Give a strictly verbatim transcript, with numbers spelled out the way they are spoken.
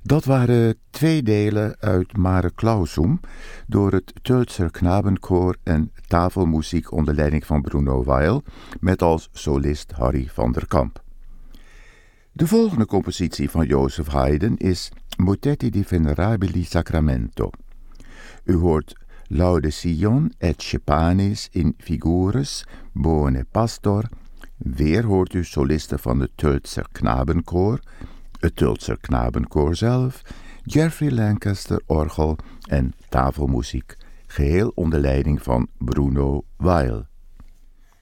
Dat waren twee delen uit Mare Clausum door het Tölzer Knabenkoor en tafelmuziek onder leiding van Bruno Weil met als solist Harry van der Kamp. De volgende compositie van Joseph Haydn is Motetti di Venerabili Sacramento. U hoort Laude Sion et Schepanis in figures bone pastor. Weer hoort u solisten van het Tölzer Knabenkoor, het Tölzer Knabenkoor zelf, Geoffrey Lancaster orgel en tafelmuziek, geheel onder leiding van Bruno Weil.